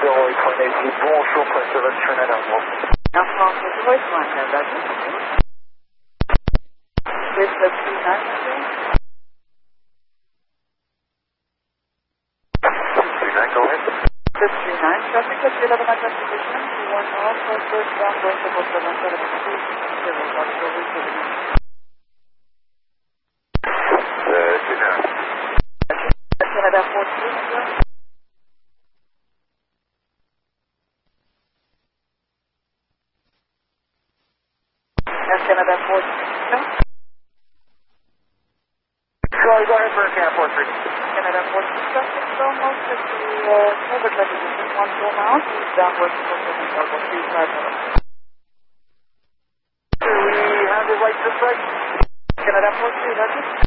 bonjour, Preservation Canada. Air France Voice 1, Roger. With the 39, Go ahead. the 39, traffic at 11 o'clock position, 210, southwest downwest of 772, Canada 14, Canada 14, Sorry, go ahead for a Canada 43. Canada 14, traffic almost at the forward position, 1 miles, downward to 35 Do we have the right to strike? Canada 14, Roger.